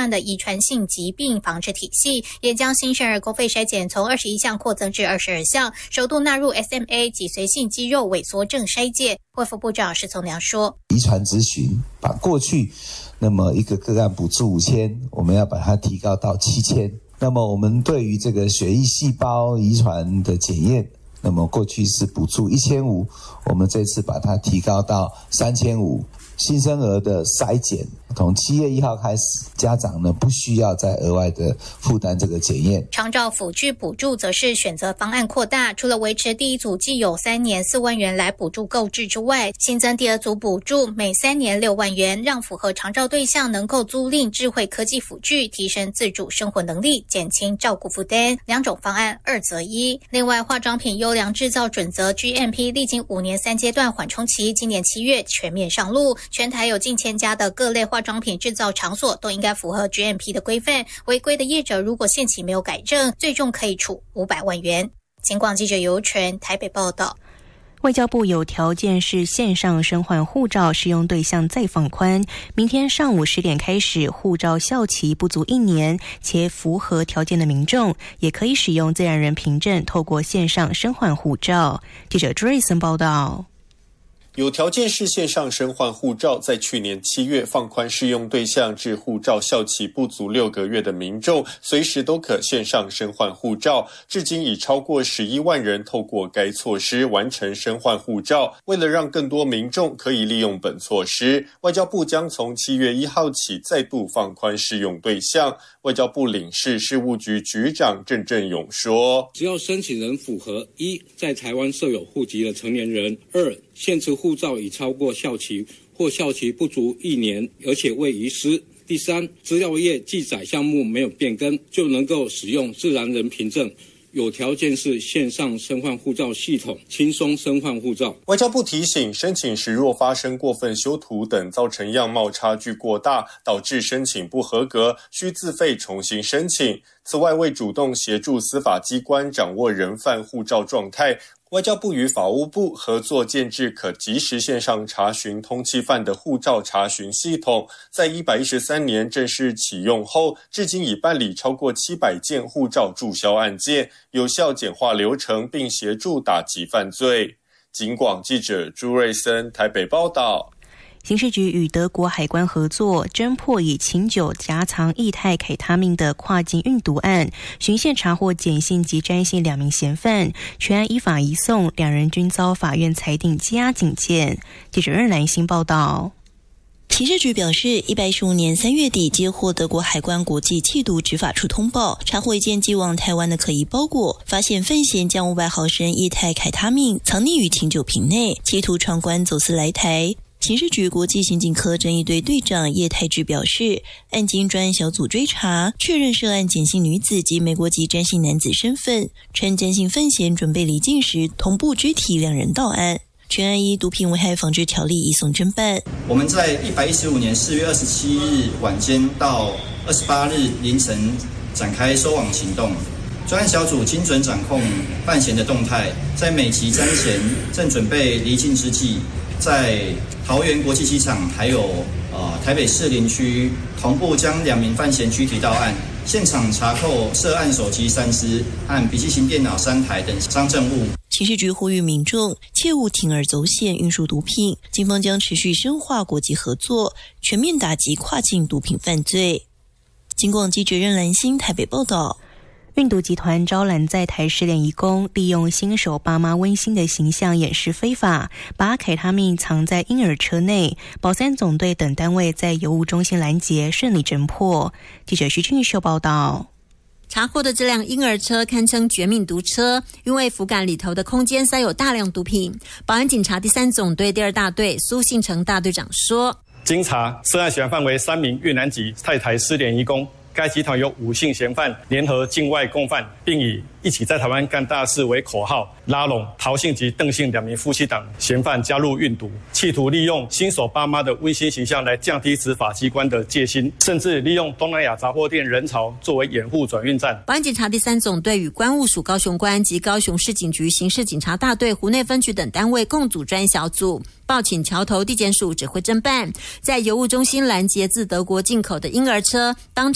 断的遗传性疾病防治体系，也将新生儿公费筛检从21项扩增至22项，首度纳入 SMA 脊髓性肌肉萎缩症筛检。卫福部长施聪良说， 遗传咨询把过去那么一个个案补助5000，我们要把它提高到7000。那么我们对于这个血液细胞遗传的检验，那么过去是补助1500，我们这次把它提高到3500。新生儿的筛检从7月1号开始，家长呢不需要再额外的负担这个检验。 长照辅具补助则是选择方案扩大，除了维持第一组既有3年4万元来补助购置之外，新增第二组补助，每3年6万元，让符合长照对象能够租赁智慧科技辅具，提升自主生活能力，减轻照顾负担。2种方案2择1。另外，化妆品优良制造准则 GMP 历经5年3阶段缓冲期，今年7月全面上路。全台有近1000家的各类化妆品制造场所都应该符合 GMP 的规范，违规的业者如果限期没有改正，最重可以处500万元。警广记者尤纯台北报道。 外交部有条件是线上申换护照适用对象再放宽，明天上午10点开始，护照效期不足1年且符合条件的民众，也可以使用自然人凭证透过线上申换护照。记者朱瑞森报道。 有条件是线上申换护照，在去年7月放宽适用对象至护照效期不足6个月的民众，随时都可线上申换护照。至今已超过11万人透过该措施完成申换护照。为了让更多民众可以利用本措施，外交部将从7月1号起再度放宽适用对象。外交部领事事务局局长郑振勇说， 只要申请人符合1在台湾设有户籍的成年人，2现持护照已超过效期或效期不足1年，而且未遗失。第3，资料页记载项目没有变更，就能够使用自然人凭证。有条件是线上申换护照系统轻松申换护照。 外交部提醒，申请时若发生过分修图等造成样貌差距过大，导致申请不合格，需自费重新申请。此外，为主动协助司法机关掌握人犯护照状态，外交部与法务部合作建制可即时线上查询通缉犯的护照查询系统，在113年正式启用后，至今已办理超过700件护照注销案件，有效简化流程，并协助打击犯罪。警广记者朱瑞森台北报道。 刑事局与德国海关合作，侦破以琴酒夹藏液态凯他命的跨境运毒案，循线查获碱性及詹性2名嫌犯，全案依法移送，2人均遭法院裁定羁押警戒。记者任兰欣报道。 刑事局表示，115年3月底接获德国海关国际缉毒执法处通报，查获一件寄往台湾的可疑包裹，发现犯嫌将500毫升液态凯他命藏匿于琴酒瓶内，企图闯关走私来台。刑事局国际刑警科侦缉队队长叶泰志表示，案经专案小组追查，确认涉案碱性女子及美国籍詹姓男子身份，趁詹姓犯嫌准备离境时，同步拘提2人到案。全案依毒品危害防治条例移送侦办。 我们在115年4月27日晚间到28日凌晨展开收网行动。专案小组精准掌控犯嫌的动态，在美籍詹嫌正准备离境之际，在桃园国际机场还有台北市林区同步将2名犯嫌拘提到案，现场查扣涉案手机3支和笔记型电脑3台等赃证物。 刑事局呼吁民众切勿铤而走险运输毒品，警方将持续深化国际合作，全面打击跨境毒品犯罪。警广记者任兰欣台北报道。 运毒集团招揽在台失联移工，利用新手爸妈温馨的形象掩饰非法，把凯他命藏在婴儿车内。保三总队等单位在邮务中心拦截，顺利侦破。记者徐俊秀报道。 查获的这辆婴儿车堪称绝命毒车，因为扶杆里头的空间塞有大量毒品。保安警察第3总队第2大队苏信成大队长说， 经查，涉案嫌犯范围3名越南籍在台失联移工，该集团由5姓嫌犯联合境外共犯，并以一起在台湾干大事为口号，拉拢陶姓及邓姓2名夫妻档嫌犯加入运毒，企图利用新手爸妈的温馨形象来降低执法机关的戒心，甚至利用东南亚杂货店人潮作为掩护转运站。 保安警察第3总队与关务署高雄关及高雄市警局刑事警察大队湖内分局等单位共组专案小组，报请桥头地检署指挥侦办，在邮务中心拦截自德国进口的婴儿车，当